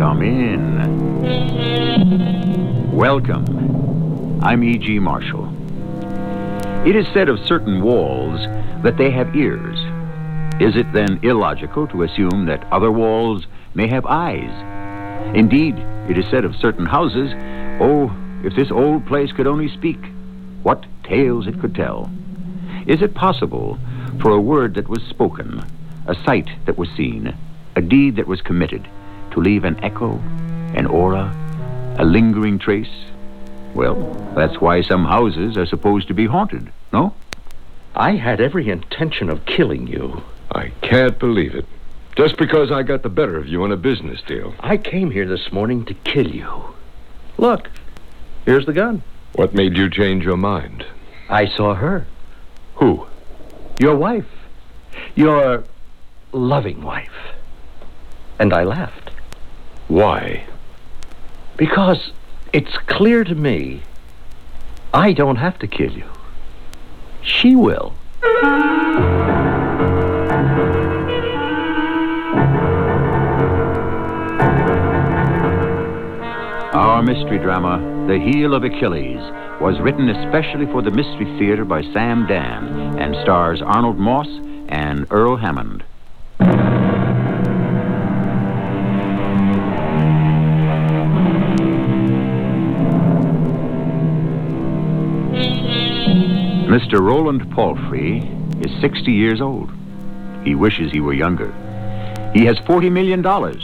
Come in. Welcome. I'm E.G. Marshall. It is said of certain walls that they have ears. Is it then illogical to assume that other walls may have eyes? Indeed, it is said of certain houses, oh, if this old place could only speak, what tales it could tell. Is it possible for a word that was spoken, a sight that was seen, a deed that was committed, to leave an echo, an aura, a lingering trace? Well, that's why some houses are supposed to be haunted, no? I had every intention of killing you. I can't believe it. Just because I got the better of you in a business deal. I came here this morning to kill you. Look, here's the gun. What made you change your mind? I saw her. Who? Your wife. Your loving wife. And I laughed. Why? Because it's clear to me I don't have to kill you. She will. Our mystery drama, The Heel of Achilles, was written especially for the Mystery Theater by Sam Dan and stars Arnold Moss and Earl Hammond. Mr. Roland Palfrey is 60 years old. He wishes he were younger. He has $40 million.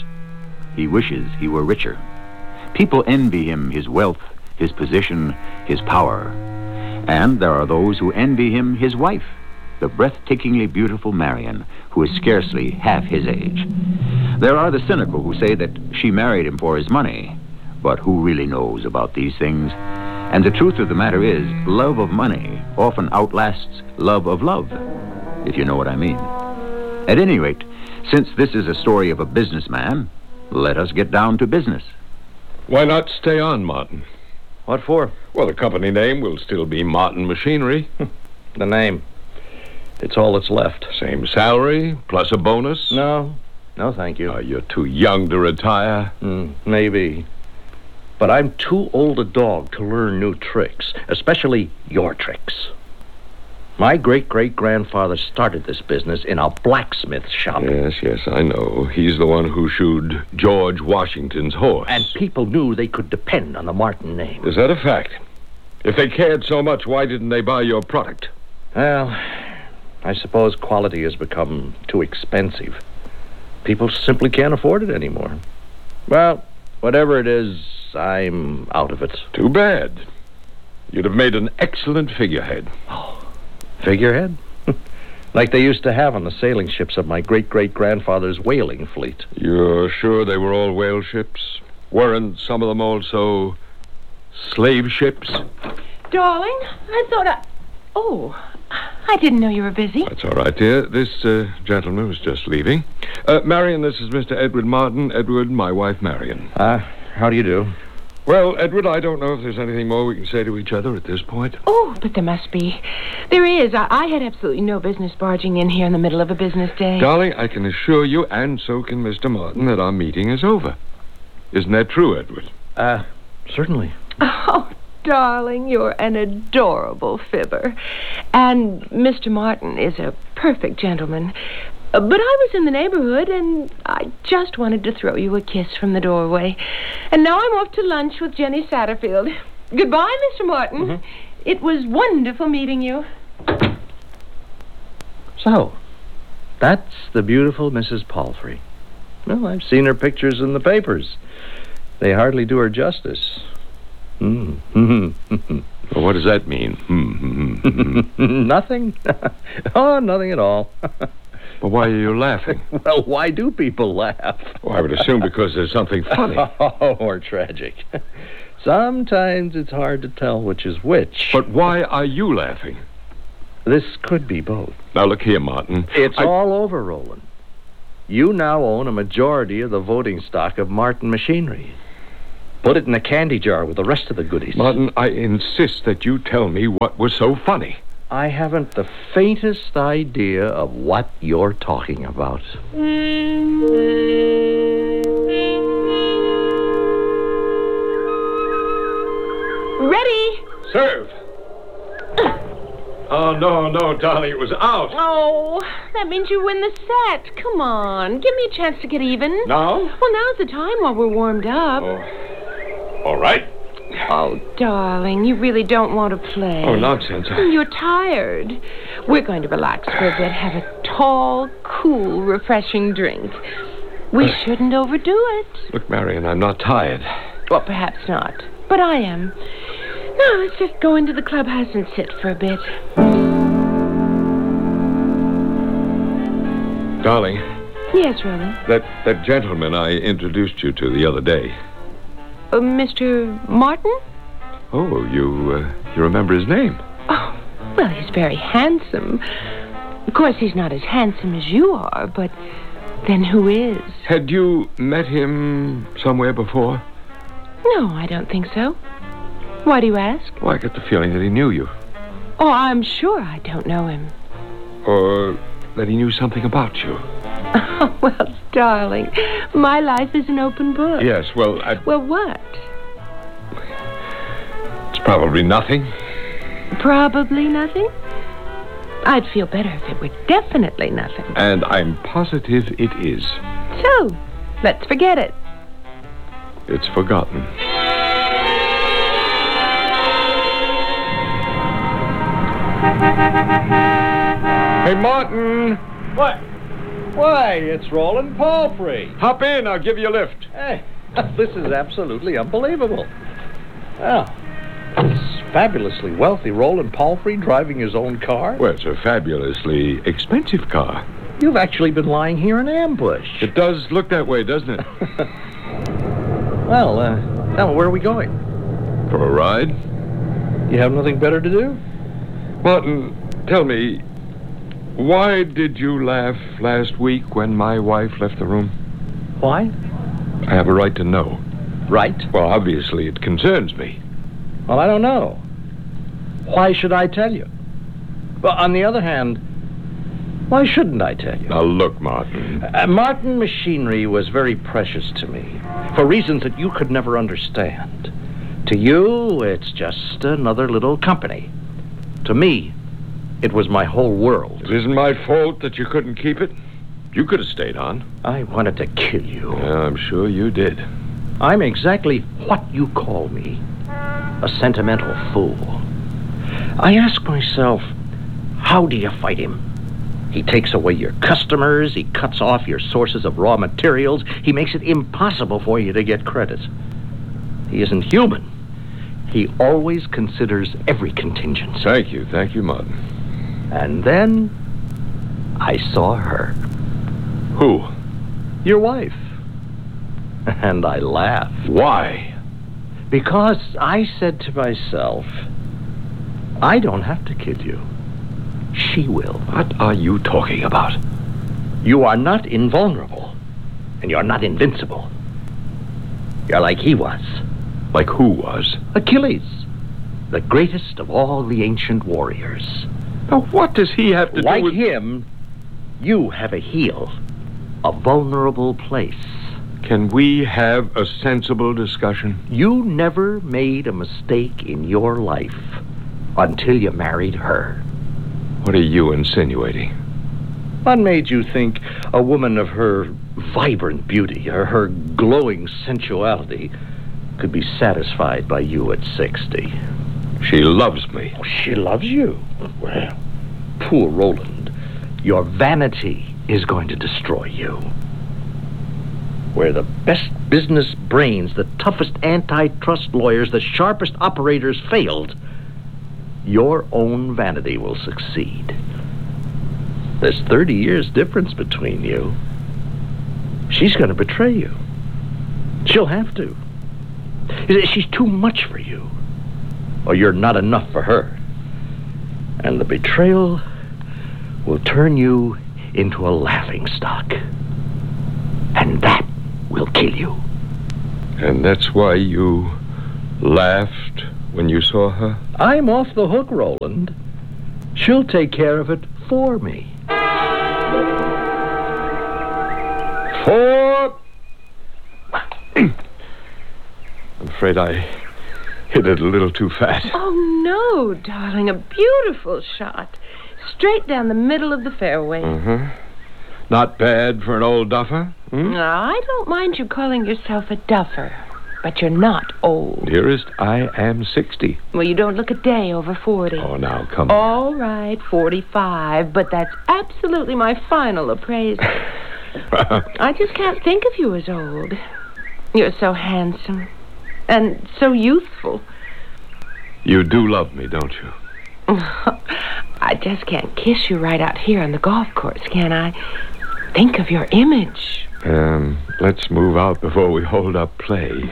He wishes he were richer. People envy him his wealth, his position, his power. And there are those who envy him his wife, the breathtakingly beautiful Marion, who is scarcely half his age. There are the cynical who say that she married him for his money. But who really knows about these things? And the truth of the matter is, love of money often outlasts love of love, if you know what I mean. At any rate, since this is a story of a businessman, let us get down to business. Why not stay on, Martin? What for? Well, the company name will still be Martin Machinery. The name. It's all that's left. Same salary, plus a bonus? No, thank you. You're too young to retire. Maybe. But I'm too old a dog to learn new tricks, especially your tricks. My great-great-grandfather started this business in a blacksmith shop. Yes, I know. He's the one who shoed George Washington's horse. And people knew they could depend on the Martin name. Is that a fact? If they cared so much, why didn't they buy your product? Well, I suppose quality has become too expensive. People simply can't afford it anymore. Well, whatever it is, I'm out of it. Too bad. You'd have made an excellent figurehead. Oh, figurehead? Like they used to have on the sailing ships of my great-great-grandfather's whaling fleet. You're sure they were all whale ships? Weren't some of them also slave ships? Darling, I thought Oh, I didn't know you were busy. That's all right, dear. This gentleman was just leaving. Marion, this is Mr. Edward Martin. Edward, my wife, Marion. How do you do? Well, Edward, I don't know if there's anything more we can say to each other at this point. Oh, but there must be. There is. I had absolutely no business barging in here in the middle of a business day. Darling, I can assure you, and so can Mr. Martin, that our meeting is over. Isn't that true, Edward? Certainly. Oh, darling, you're an adorable fibber. And Mr. Martin is a perfect gentleman. But I was in the neighborhood, and I just wanted to throw you a kiss from the doorway. And now I'm off to lunch with Jenny Satterfield. Goodbye, Mr. Martin. Mm-hmm. It was wonderful meeting you. So, that's the beautiful Mrs. Palfrey. Well, I've seen her pictures in the papers. They hardly do her justice. Well, what does that mean? Nothing. Oh, nothing at all. But why are you laughing? Well, why do people laugh? Well, I would assume because there's something funny. Or tragic. Sometimes it's hard to tell which is which. But why are you laughing? This could be both. Now, look here, Martin. It's all over, Roland. You now own a majority of the voting stock of Martin Machinery. Put it in a candy jar with the rest of the goodies. Martin, I insist that you tell me what was so funny. I haven't the faintest idea of what you're talking about. Serve. Oh, no, darling, it was out. Oh, that means you win the set. Come on, give me a chance to get even. Now? Well, now's the time while we're warmed up. Oh. All right. Oh, darling, you really don't want to play. Oh, nonsense. You're tired. We're going to relax for a bit, have a tall, cool, refreshing drink. We shouldn't overdo it. Look, Marion, I'm not tired. Well, perhaps not, but I am. Now, let's just go into the clubhouse and sit for a bit. Darling. Yes, Roland. That gentleman I introduced you to the other day. Mr. Martin? Oh, you remember his name? Oh, well, he's very handsome. Of course, he's not as handsome as you are, but then who is? Had you met him somewhere before? No, I don't think so. Why do you ask? Well, I get the feeling that he knew you. Oh, I'm sure I don't know him. Or that he knew something about you. Oh, well, darling, my life is an open book. Yes, well, Well, what? it's probably nothing. Probably nothing? I'd feel better if it were definitely nothing. And I'm positive it is. So, let's forget it. It's forgotten. Hey, Martin! What? Why, it's Roland Palfrey. Hop in, I'll give you a lift. Hey, this is absolutely unbelievable. Well, this fabulously wealthy Roland Palfrey driving his own car? Well, it's a fabulously expensive car. You've actually been lying here in ambush. It does look that way, doesn't it? Well, now where are we going? For a ride? You have nothing better to do? Martin, tell me, why did you laugh last week when my wife left the room? Why? I have a right to know. Right? Well, obviously it concerns me. Well, I don't know. Why should I tell you? Well, on the other hand, why shouldn't I tell you? Now, look, Martin. Martin Machinery was very precious to me, for reasons that you could never understand. To you, it's just another little company. To me, it was my whole world. It isn't my fault that you couldn't keep it. You could have stayed on. I wanted to kill you. Yeah, I'm sure you did. I'm exactly what you call me, a sentimental fool. I ask myself, how do you fight him? He takes away your customers, he cuts off your sources of raw materials, he makes it impossible for you to get credit. He isn't human. He always considers every contingency. Thank you, Martin. And then I saw her. Who? Your wife. And I laughed. Why? Because I said to myself, I don't have to kill you. She will. What are you talking about? You are not invulnerable, and you're not invincible. You're like he was. Like who was? Achilles, the greatest of all the ancient warriors. Now, what does he have to Like do with... him, you have a heel, a vulnerable place. Can we have a sensible discussion? You never made a mistake in your life until you married her. What are you insinuating? What made you think a woman of her vibrant beauty, or her glowing sensuality, could be satisfied by you at 60? She loves me. Oh, she loves you. Well, poor Roland, your vanity is going to destroy you. Where the best business brains, the toughest antitrust lawyers, the sharpest operators failed, your own vanity will succeed. There's 30 years difference between you. She's going to betray you. She'll have to. She's too much for you, or you're not enough for her. And the betrayal will turn you into a laughingstock. And that will kill you. And that's why you laughed when you saw her? I'm off the hook, Roland. She'll take care of it for me. I'm afraid I hit it a little too fat. Oh, no, darling. A beautiful shot. Straight down the middle of the fairway. Not bad for an old duffer. Now, I don't mind you calling yourself a duffer, but you're not old. Dearest, I am 60. Well, you don't look a day over 40. Oh, now, come on. All right, 45, but that's absolutely my final appraisal. I just can't think of you as old. You're so handsome and so youthful. You do love me, don't you? I just can't kiss you right out here on the golf course, can I? Think of your image. Let's move out before we hold up play.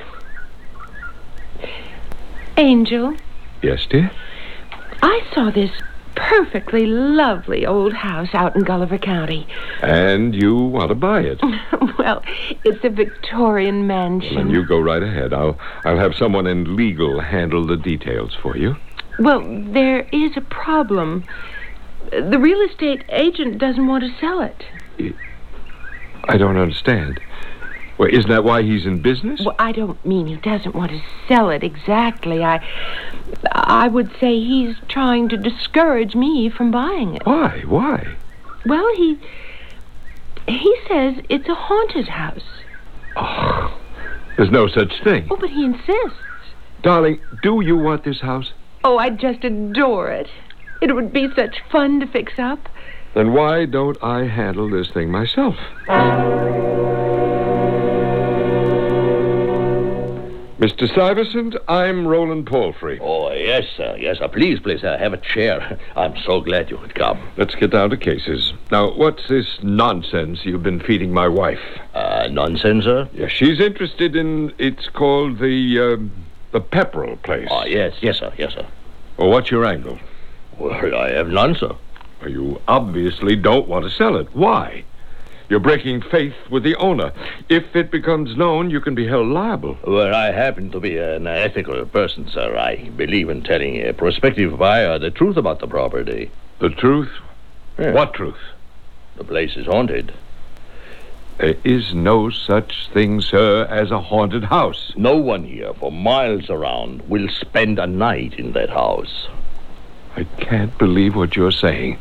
Angel, Yes, dear? I saw this perfectly lovely old house out in Gulliver County. And you want to buy it. Well, it's a Victorian mansion. Then you go right ahead. I'll have someone in legal handle the details for you. Well, there is a problem. The real estate agent doesn't want to sell it. I don't understand. Well, isn't that why he's in business? Well, I don't mean he doesn't want to sell it exactly. I would say he's trying to discourage me from buying it. Why? Why? Well, he says it's a haunted house. Oh, there's no such thing. Oh, but he insists. Darling, do you want this house? Oh, I'd just adore it. It would be such fun to fix up. Then why don't I handle this thing myself? Mr. Stuyvesant, I'm Roland Palfrey. Oh, yes, sir. Yes, sir. Please, have a chair. I'm so glad you could come. Let's get down to cases. Now, what's this nonsense you've been feeding my wife? Nonsense, sir? Yeah, she's interested in, it's called the Pepperell place. Oh, yes, sir. Well, what's your angle? Well, I have none, sir. Well, you obviously don't want to sell it. Why? You're breaking faith with the owner. If it becomes known, you can be held liable. Well, I happen to be an ethical person, sir. I believe in telling a prospective buyer the truth about the property. The truth? Yeah. What truth? The place is haunted. There is no such thing, sir, as a haunted house. No one here for miles around will spend a night in that house. I can't believe what you're saying.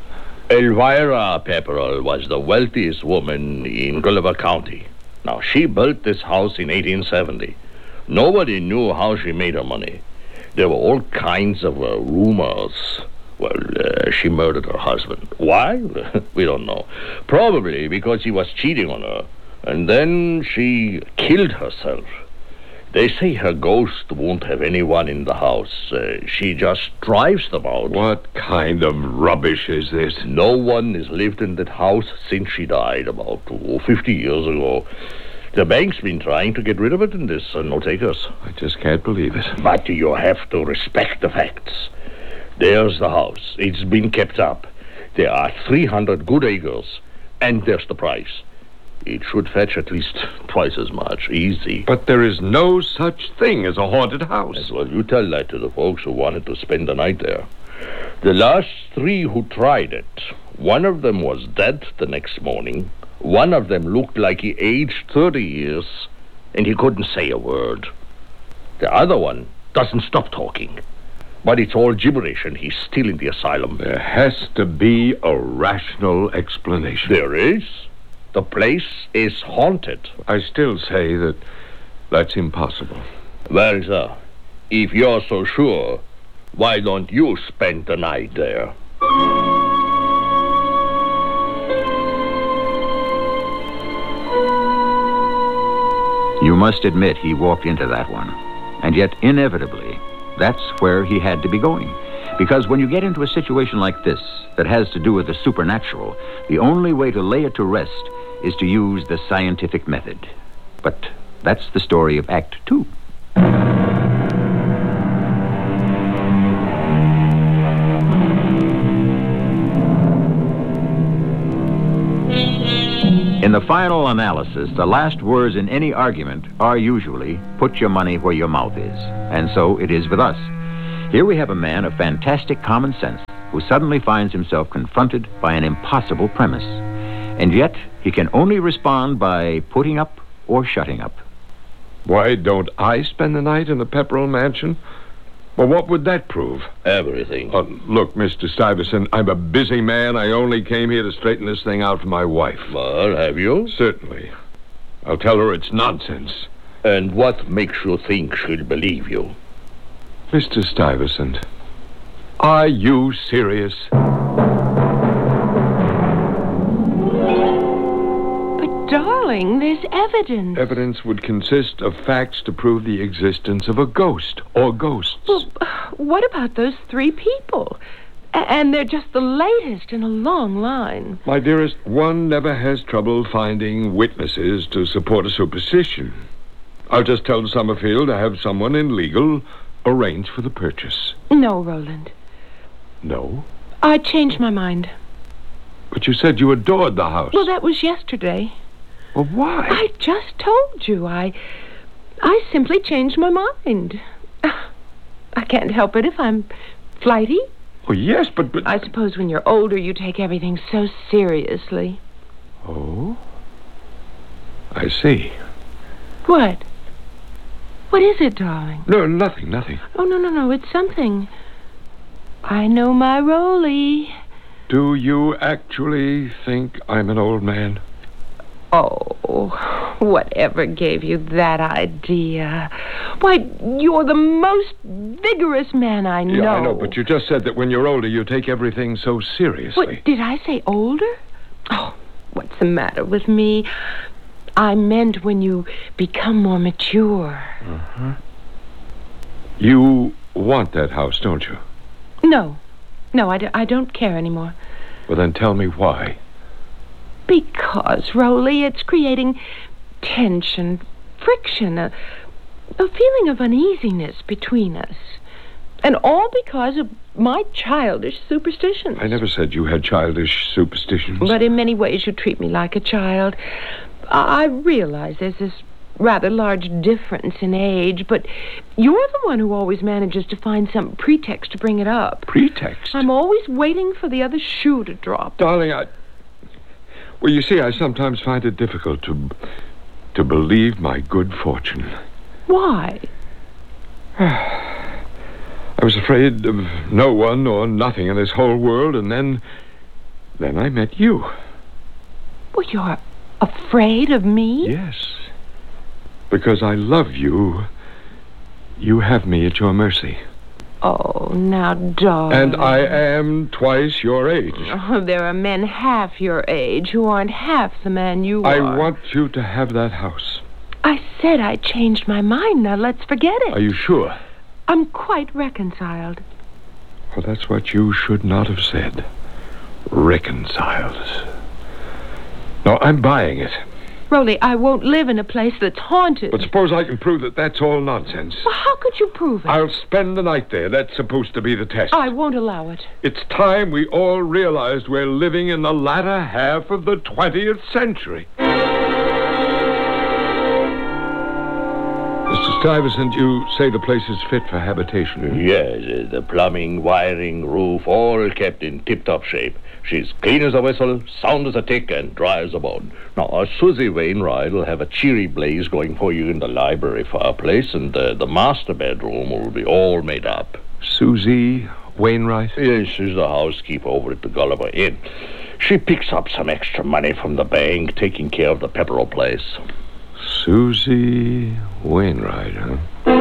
Elvira Pepperell was the wealthiest woman in Gulliver County. Now, she built this house in 1870. Nobody knew how she made her money. There were all kinds of rumors. Well, she murdered her husband. Why? We don't know. Probably because he was cheating on her. And then she killed herself. They say her ghost won't have anyone in the house. She just drives them out. What kind of rubbish is this? No one has lived in that house since she died about 50 years ago. The bank's been trying to get rid of it, and there's no takers. I just can't believe it. But you have to respect the facts. There's the house. It's been kept up. There are 300 good acres, and there's the price. It should fetch at least twice as much. Easy. But there is no such thing as a haunted house. Yes, well, you tell that to the folks who wanted to spend the night there. The last 3 who tried it, one of them was dead the next morning. One of them looked like he aged 30 years, and he couldn't say a word. The other one doesn't stop talking. But it's all gibberish, and he's still in the asylum. There has to be a rational explanation. There is. The place is haunted. I still say that that's impossible. Well, sir, if you're so sure, why don't you spend the night there? You must admit he walked into that one. And yet, inevitably, that's where he had to be going. Because when you get into a situation like this that has to do with the supernatural, the only way to lay it to rest is to use the scientific method. But that's the story of Act 2. In the final analysis, the last words in any argument are usually, put your money where your mouth is. And so it is with us. Here we have a man of fantastic common sense who suddenly finds himself confronted by an impossible premise. And yet, he can only respond by putting up or shutting up. Why don't I spend the night in the Pepperell mansion? Well, what would that prove? Everything. Look, Mr. Stuyvesant, I'm a busy man. I only came here to straighten this thing out for my wife. Well, have you? Certainly. I'll tell her it's nonsense. And what makes you think she'll believe you? Mr. Stuyvesant, are you serious? Darling, there's evidence. Evidence would consist of facts to prove the existence of a ghost or ghosts. Well, what about those 3 people? And they're just the latest in a long line. My dearest, one never has trouble finding witnesses to support a superstition. I'll just tell Summerfield to have someone in legal arrange for the purchase. No, Roland. No? I changed my mind. But you said you adored the house. Well, that was yesterday. Well, why? I just told you. I simply changed my mind. I can't help it if I'm flighty. Well, yes, but... I suppose when you're older, you take everything so seriously. Oh? I see. What? What is it, darling? No, nothing. Oh, no. It's something. I know my Rolly. Do you actually think I'm an old man? Oh, whatever gave you that idea? Why, you're the most vigorous man I know. Yeah, I know, but you just said that when you're older, you take everything so seriously. What, did I say older? Oh, what's the matter with me? I meant when you become more mature. Uh-huh. You want that house, don't you? No, I don't care anymore. Well, then tell me why. Because, Rolly, it's creating tension, friction, a feeling of uneasiness between us. And all because of my childish superstitions. I never said you had childish superstitions. But in many ways you treat me like a child. I realize there's this rather large difference in age, but you're the one who always manages to find some pretext to bring it up. Pretext? I'm always waiting for the other shoe to drop. Darling, well, you see, I sometimes find it difficult to believe my good fortune. Why? I was afraid of no one or nothing in this whole world, and then I met you. Well, you're afraid of me? Yes. Because I love you. You have me at your mercy. Oh, now, darling. And I am twice your age. Oh, there are men half your age who aren't half the man you are. I want you to have that house. I said I changed my mind. Now, let's forget it. Are you sure? I'm quite reconciled. Well, that's what you should not have said. Reconciled. No, I'm buying it. Rolly, I won't live in a place that's haunted. But suppose I can prove that that's all nonsense. Well, how could you prove it? I'll spend the night there. That's supposed to be the test. I won't allow it. It's time we all realized we're living in the latter half of the 20th century. Mr. Stuyvesant, you say the place is fit for habitation. Yes, the plumbing, wiring, roof, all kept in tip-top shape. She's clean as a whistle, sound as a tick, and dry as a bone. Now, Susie Wainwright will have a cheery blaze going for you in the library fireplace, and the master bedroom will be all made up. Susie Wainwright? Yes, she's the housekeeper over at the Gulliver Inn. She picks up some extra money from the bank, taking care of the Pepperell place. Susie Wainwright, huh?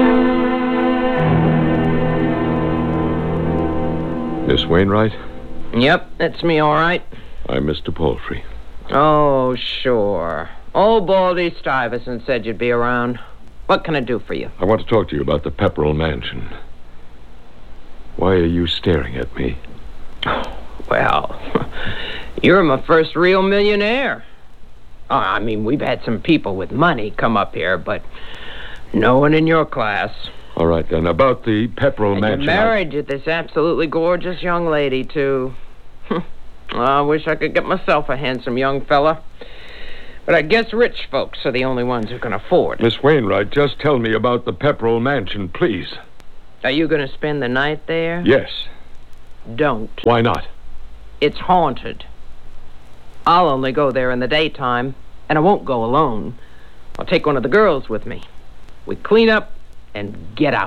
Miss Wainwright? Yep, it's me, all right. I'm Mr. Palfrey. Oh, sure. Old Baldy Stuyvesant said you'd be around. What can I do for you? I want to talk to you about the Pepperell Mansion. Why are you staring at me? Well, you're my first real millionaire. I mean, we've had some people with money come up here, but no one in your class. All right, then, about the Pepperell Mansion. You're married to this absolutely gorgeous young lady, too. I wish I could get myself a handsome young fella. But I guess rich folks are the only ones who can afford it. Miss Wainwright, just tell me about the Pepperell Mansion, please. Are you going to spend the night there? Yes. Don't. Why not? It's haunted. I'll only go there in the daytime, and I won't go alone. I'll take one of the girls with me. We clean up and get out.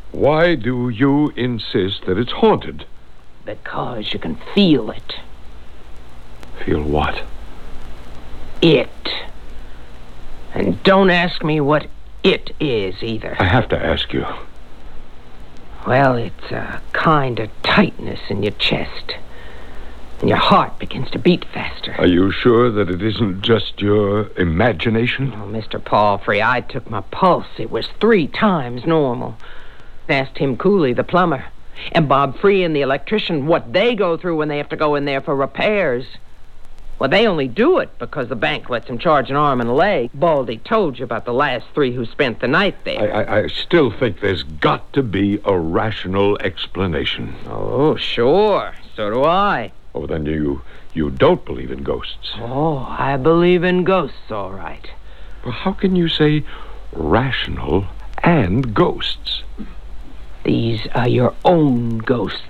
Why do you insist that it's haunted? Because you can feel it. Feel what? It. And don't ask me what it is either. I have to ask you. Well, it's a kind of tightness in your chest. And your heart begins to beat faster. Are you sure that it isn't just your imagination? Oh, Mr. Palfrey, I took my pulse. It was 3 times normal. Asked him Cooley, the plumber, and Bob Freehan, the electrician, what they go through when they have to go in there for repairs. Well, they only do it because the bank lets them charge an arm and a leg. Baldy told you about the last 3 who spent the night there. I still think there's got to be a rational explanation. Oh, sure. So do I. Oh, then you don't believe in ghosts. Oh, I believe in ghosts, all right. Well, how can you say rational and ghosts? These are your own ghosts.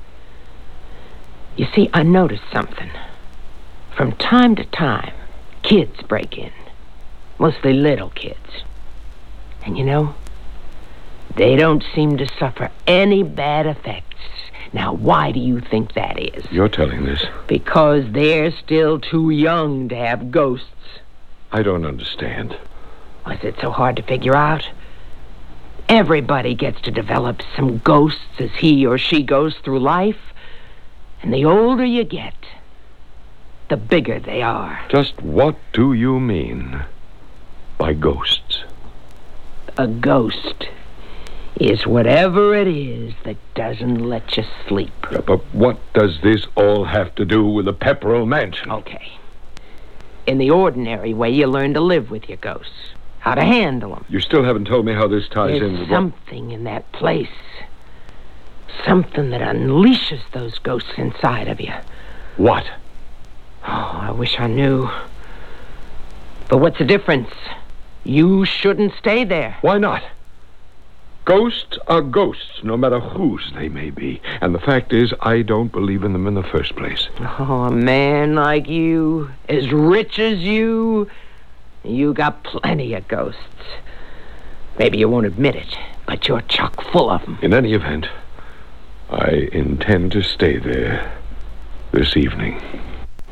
You see, I noticed something. From time to time, kids break in. Mostly little kids. And you know, they don't seem to suffer any bad effects. Now, why do you think that is? You're telling this. Because they're still too young to have ghosts. I don't understand. Was it so hard to figure out? Everybody gets to develop some ghosts as he or she goes through life. And the older you get, the bigger they are. Just what do you mean by ghosts? A ghost is whatever it is that doesn't let you sleep. Yeah, but what does this all have to do with the Pepperell Mansion? Okay. In the ordinary way, you learn to live with your ghosts. How to handle them. You still haven't told me how this ties in There's with something in that place. Something that unleashes those ghosts inside of you. What? Oh, I wish I knew. But what's the difference? You shouldn't stay there. Why not? Ghosts are ghosts, no matter whose they may be. And the fact is, I don't believe in them in the first place. Oh, a man like you, as rich as you got plenty of ghosts. Maybe you won't admit it, but you're chock full of them. In any event, I intend to stay there this evening.